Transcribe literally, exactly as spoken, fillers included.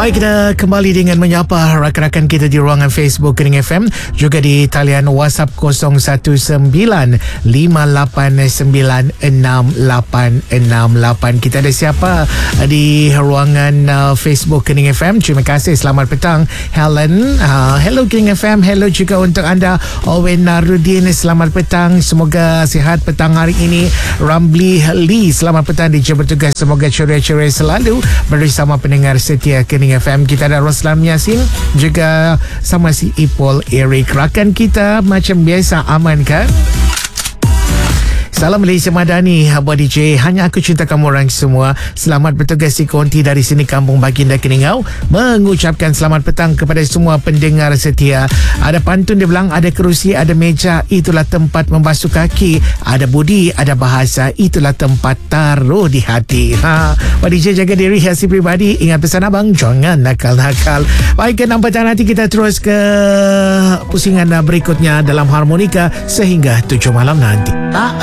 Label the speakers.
Speaker 1: Baik, kita kembali dengan menyapa rakan-rakan kita di ruangan Facebook Kening F M, juga di talian WhatsApp kosong satu sembilan lima lapan sembilan enam lapan enam lapan. Kita ada siapa di ruangan uh, Facebook Kening F M? Terima kasih, selamat petang Helen. Uh, hello Kening F M, hello juga untuk anda Owen Narudin, selamat petang, semoga sihat petang hari ini. Ramli Lee, selamat petang, di je bertugas, semoga ceria-ceria selalu bersama pendengar setia Kening F M. Kita ada Roslam Yasin, juga sama si Ipol Eric. Rakan kita macam biasa, aman kan? Salam Malaysia Madani, Abah D J. Hanya aku cinta kamu orang semua. Selamat bertugas di konti dari sini Kampung Baginda Keningau. Mengucapkan selamat petang kepada semua pendengar setia. Ada pantun dia bilang, ada kerusi, ada meja, itulah tempat membasuh kaki. Ada budi, ada bahasa, itulah tempat taruh di hati. Ha, Abah D J jaga diri, hiasi pribadi. Ingat pesan abang, jangan nakal-nakal. Baik, ke enam petang nanti kita terus ke pusingan berikutnya dalam harmonika sehingga tujuh malam nanti. Tak